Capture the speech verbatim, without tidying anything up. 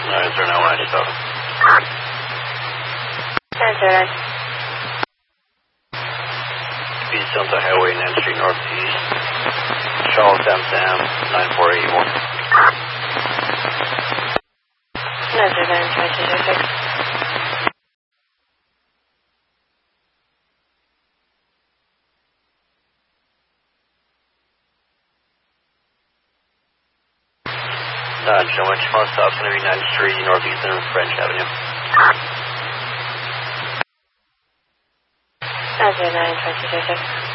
nine zero nine one ninety-seven. nine zero nine. East Delta Highway, ninth Street Northeast. Charles Sam Sam, nine four eight one. nine zero nine, twenty two zero six. Uh, Gentlemen, tomorrow stop's going to be ninth Street Northeast and French Avenue. nine zero nine, twenty two zero six.